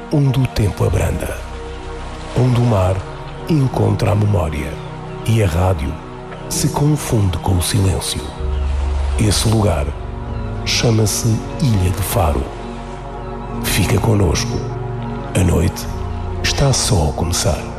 onde o tempo abranda, onde o mar encontra a memória e a rádio se confunde com o silêncio. Esse lugar chama-se Ilha de Faro. Fica connosco. A noite está só a começar.